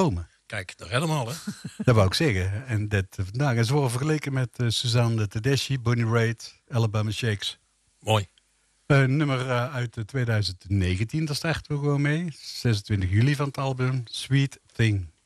stromen. Kijk, nog helemaal, hè? Dat wou ik zeggen. En dat vandaag is worden vergeleken met Suzanne Tedeschi, Bonnie Raitt, Alabama Shakes. Mooi. Een nummer uit 2019, daar starten we gewoon mee. 26 juli van het album Sweet Thing.